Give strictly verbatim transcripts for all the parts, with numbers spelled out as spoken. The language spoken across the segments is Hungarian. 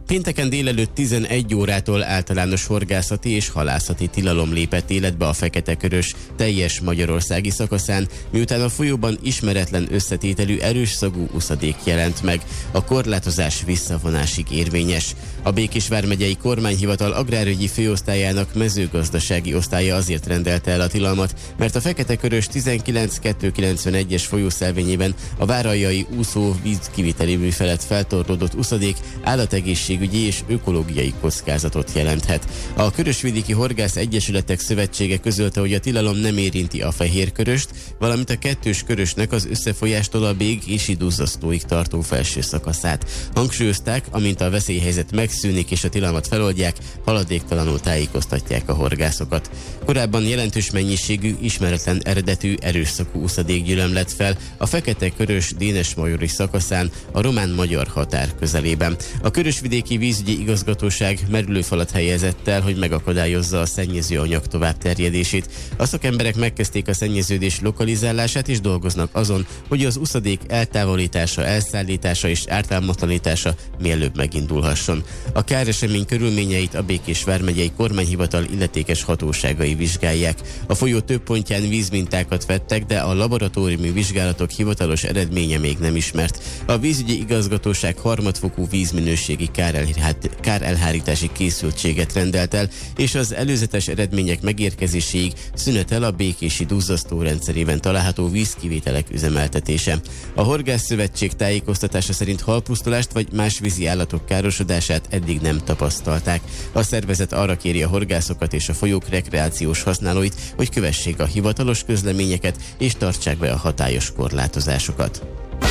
Pénteken délelőtt tizenegy órától általános horgászati és halászati tilalom lépett életbe a Fekete-Körös teljes magyarországi szakaszán, miután a folyóban ismeretlen összetételű erős szagú uszadék jelent meg. A korlátozás visszavonásig érvényes. A Békés vármegyei kormányhivatal agrárügyi főosztályának mezőgazdasági osztálya azért rendelte el a tilalmat, mert a Fekete-Körös tizenkilenc kettőszázkilencvenegyes folyószelvényében a váraljai úszó vízkiviteli mű felett feltorlódott uszadék állategészségügyi és ökológiai kockázatot jelenthet. A Körösvidéki Horgász Egyesületek Szövetsége közölte, hogy a tilalom nem érinti a Fehérköröst, valamint a Kettős Körösnek az összefolyástól a Bég és Iduzzasztóig tartó felső szakaszát. Hangsúlyozták, amint a veszélyhelyzet megszűnik és a tilalmat feloldják, haladéktalanul tájékoztatják a horgászokat. Korábban jelentős mennyiségű, ismeretlen eredetű, erőszakú uszadék gyülemlett fel a Fekete-Körös Dénes-majori szakaszán a román-magyar határ közelében. A Körösvidéki Vízügyi Igazgatóság merülőfalat helyezett el, hogy megakadályozza a szennyező anyag tovább terjedését. A szakemberek megkezdték a szennyeződés lokalizálását és dolgoznak azon, hogy az uszadék eltávolítása, elszállítása és ártalmatlanítása mielőbb megindulhasson. A káresemény körülményeit a Békés vármegyei kormányhivatal illetékes hatóságai vizsgálják. A folyó több pontján vízmintákat vettek, de a laboratóriumi vizsgálatok hivatalos eredménye még nem ismert. A vízügyi igazgatóság harmadfokú vízminőségi kárelhárítási készültséget rendelt el, és az előzetes eredmények megérkezéséig szünetel a békési duzzasztó rendszerében található vízkivételek üzemeltetése. A Horgászszövetség tájékoztatása szerint halpusztulást vagy más vízi állatok károsodását eddig nem tapasztalták. A szervezet arra kéri a horgászokat és a folyók rekreációs használóit, hogy kövessék a hivatalos közleményeket és tartsák be a hatályos korlátozásokat.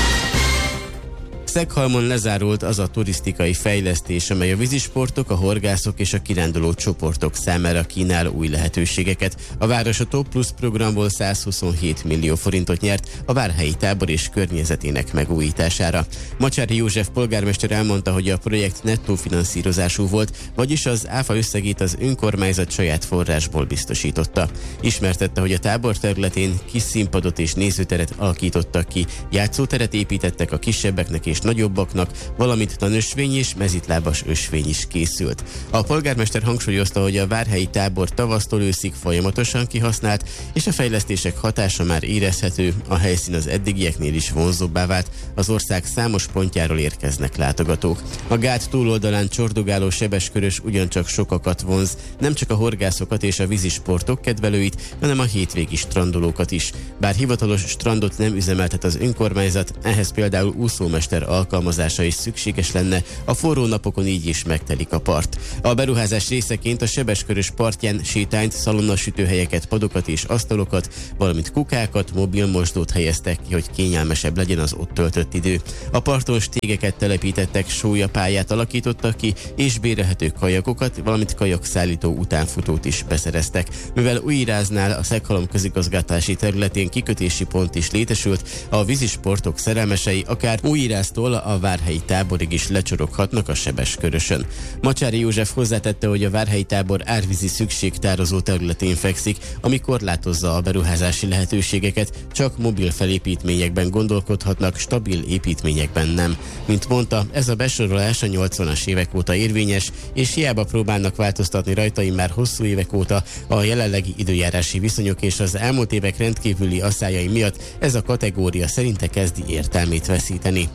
Szeghalmon lezárult az a turisztikai fejlesztés, amely a vízisportok, a horgászok és a kiránduló csoportok számára kínál új lehetőségeket. A város a Top Plus programból százhuszonhét millió forintot nyert a várhelyi tábor és környezetének megújítására. Macsáry József polgármester elmondta, hogy a projekt nettó finanszírozású volt, vagyis az áfa összegét az önkormányzat saját forrásból biztosította. Ismertette, hogy a tábor területén kis színpadot és nézőteret alakítottak ki, játszóteret építettek a kisebbeknek és nagyobbaknak, valamint tanösvény és mezitlábas ösvény is készült. A polgármester hangsúlyozta, hogy a várhelyi tábor tavasztól őszig folyamatosan kihasznált, és a fejlesztések hatása már érezhető, a helyszín az eddigieknél is vonzóbbá vált, az ország számos pontjáról érkeznek látogatók. A gát túloldalán csordogáló Sebeskörös ugyancsak sokakat vonz, nem csak a horgászokat és a vízisportok kedvelőit, hanem a hétvégi strandolókat is. Bár hivatalos strandot nem üzemeltet az önkormányzat, ehhez például úszómester alkalmazása is szükséges lenne, a forró napokon így is megtelik a part. A beruházás részeként a Sebeskörös partján sétányt, szalonnasütőhelyeket, padokat és asztalokat, valamint kukákat, mobilmosdót helyeztek ki, hogy kényelmesebb legyen az ott töltött idő. A parton stégeket telepítettek, sólyapályát alakítottak ki, és bérelhető kajakokat, valamint kajakszállító utánfutót is beszereztek. Mivel Újjiráznál a Szeghalom közigazgatási területén kikötési pont is létesült, a vízisportok szerelmesei akár Újjiráztól a várhelyi táborig is lecsoroghatnak a Sebeskörösön. Macsáry József hozzátette, hogy a várhelyi tábor árvízi szükségtározó területén fekszik, ami korlátozza a beruházási lehetőségeket, csak mobil felépítményekben gondolkodhatnak, stabil építményekben nem. Mint mondta, ez a besorolás a nyolcvanas évek óta érvényes, és hiába próbálnak változtatni rajta már hosszú évek óta, a jelenlegi időjárási viszonyok és az elmúlt évek rendkívüli asszályai miatt ez a kategória szerinte kezdi értelmét veszíteni.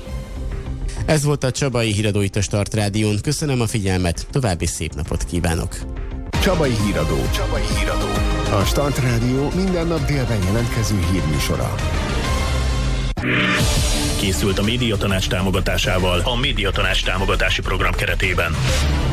Ez volt a Csabai Híradó itt a Start Rádión. Köszönöm a figyelmet, további szép napot kívánok! Csabai Híradó. Csabai Híradó. A Start Rádió minden nap délben jelentkező hírműsora. Készült a Médiatanács támogatásával a Médiatanács támogatási program keretében.